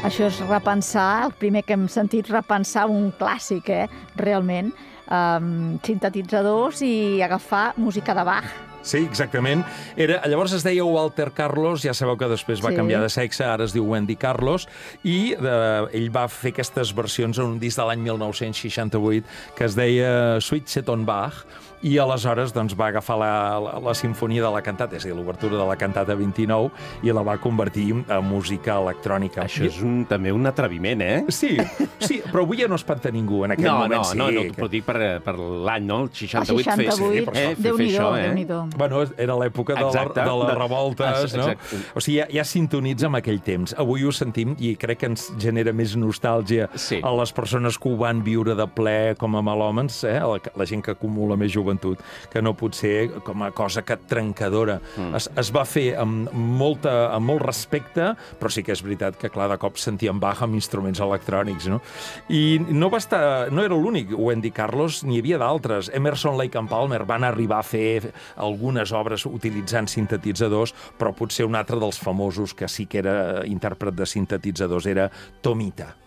Això és repensar, el primer que hem sentit, repensar un clàssic, realment, sintetitzadors i agafar música de Bach. Sí, exactament. Llavors es deia Walter Carlos, ja sabeu que després va canviar de sexe, ara es diu Wendy Carlos, i ell va fer aquestes versions en un disc de l'any 1968 que es deia Suite on Bach, i aleshores doncs, va agafar la sinfonia de la cantata, és a dir, l'obertura de la cantata 29, i la va convertir en música electrònica. Això és també un atreviment, Sí, però avui ja no espanta ningú en aquest moment. No, però dic per l'any, no? El 68. El 68, Déu-n'hi-do. Bueno, era l'època de les revoltes, no? O sigui, ja sintonitza amb aquell temps. Avui ho sentim i crec que ens genera més nostàlgia a les persones que ho van viure de ple com a melòmens, la gent que acumula més joventut, que no pot ser com a cosa trencadora. Es va fer amb molt respecte, però sí que és veritat que, clar, de cop sentíem Bach amb instruments electrònics, no? I no era l'únic Wendy Carlos, n'hi havia d'altres. Emerson, Lake and Palmer van arribar a fer algunes obres utilitzant sintetitzadors, però potser un altre dels famosos que sí que era intèrpret de sintetitzadors era Tomita.